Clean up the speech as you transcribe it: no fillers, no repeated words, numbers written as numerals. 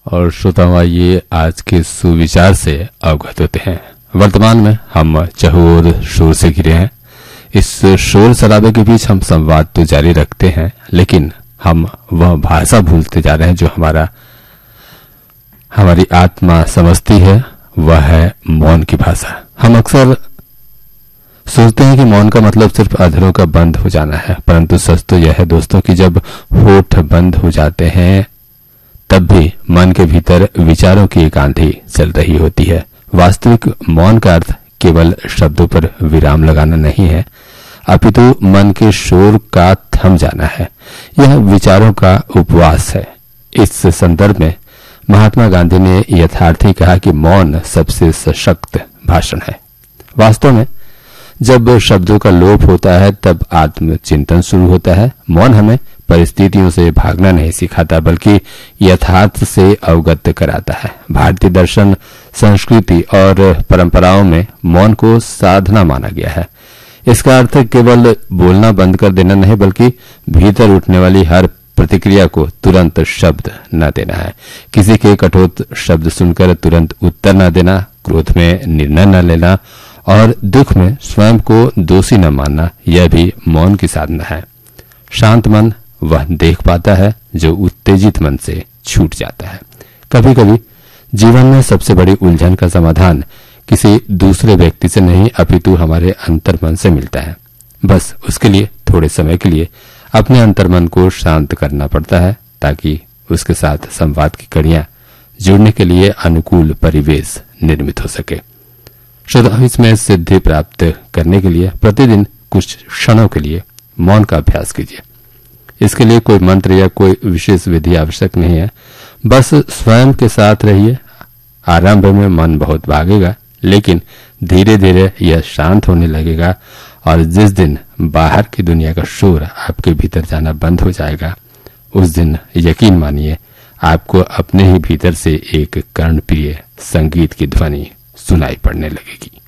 और श्रोताओं, आइए आज के सुविचार से अवगत होते हैं। वर्तमान में हम चहुओर शोर से घिरे हैं। इस शोर शराबे के बीच हम संवाद तो जारी रखते हैं, लेकिन हम वह भाषा भूलते जा रहे हैं जो हमारी आत्मा समझती है। वह है मौन की भाषा। हम अक्सर सोचते हैं कि मौन का मतलब सिर्फ अधरों का बंद हो जाना है, परंतु सच तो यह है दोस्तों कि जब होठ बंद हो जाते हैं तब भी मन के भीतर विचारों की एक आंधी चल रही होती है। वास्तविक मौन का अर्थ केवल शब्दों पर विराम लगाना नहीं है, अपितु मन के शोर का थम जाना है। यह विचारों का उपवास है। इस संदर्भ में महात्मा गांधी ने यथार्थ ही कहा कि मौन सबसे सशक्त भाषण है। वास्तव में जब शब्दों का लोप होता है तब आत्मचिंतन शुरू होता है। मौन हमें परिस्थितियों से भागना नहीं सिखाता, बल्कि यथार्थ से अवगत कराता है। भारतीय दर्शन, संस्कृति और परंपराओं में मौन को साधना माना गया है। इसका अर्थ केवल बोलना बंद कर देना नहीं, बल्कि भीतर उठने वाली हर प्रतिक्रिया को तुरंत शब्द न देना है। किसी के कठोर शब्द सुनकर तुरंत उत्तर न देना, क्रोध में निर्णय न लेना और दुख में स्वयं को दोषी न मानना, यह भी मौन की साधना है। शांत मन वह देख पाता है जो उत्तेजित मन से छूट जाता है। कभी कभी जीवन में सबसे बड़ी उलझन का समाधान किसी दूसरे व्यक्ति से नहीं, अपितु हमारे अंतर्मन से मिलता है। बस उसके लिए थोड़े समय के लिए अपने अंतर्मन को शांत करना पड़ता है, ताकि उसके साथ संवाद की कड़ियां जुड़ने के लिए अनुकूल परिवेश निर्मित हो सके। श्रोताओं, इसमें सिद्धि प्राप्त करने के लिए प्रतिदिन कुछ क्षणों के लिए मौन का अभ्यास कीजिए। इसके लिए कोई मंत्र या कोई विशेष विधि आवश्यक नहीं है। बस स्वयं के साथ रहिए। आरंभ में मन बहुत भागेगा, लेकिन धीरे धीरे यह शांत होने लगेगा और जिस दिन बाहर की दुनिया का शोर आपके भीतर जाना बंद हो जाएगा, उस दिन यकीन मानिए आपको अपने ही भीतर से एक कर्णप्रिय संगीत की ध्वनि सुनाई पड़ने लगेगी।